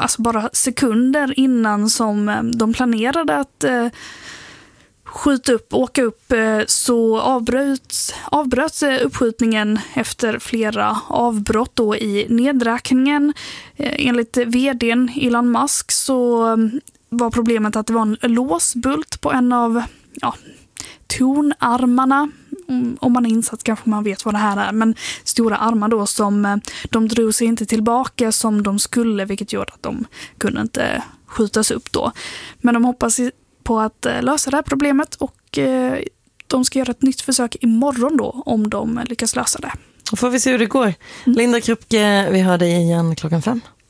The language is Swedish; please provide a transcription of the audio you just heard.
alltså bara sekunder innan som de planerade att åka upp, så avbröts uppskjutningen efter flera avbrott då i nedräkningen. Enligt vdn Elon Musk så var problemet att det var en låsbult på en av tornarmarna. Om man är insatt kanske man vet vad det här är, men stora armar då som de drog sig inte tillbaka som de skulle, vilket gjorde att de kunde inte skjutas upp då. Men de hoppas på att lösa det här problemet och de ska göra ett nytt försök imorgon då om de lyckas lösa det. Då får vi se hur det går. Linda Krupke, vi hör dig igen 5:00.